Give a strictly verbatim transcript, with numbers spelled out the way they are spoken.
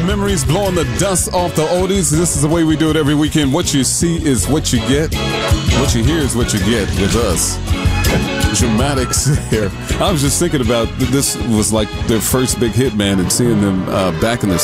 memories, blowing the dust off the oldies. This is the way we do it every weekend. What you see is what you get. What you hear is what you get with us. Dramatics here. I was just thinking about this was like their first big hit, man, and seeing them uh, back in the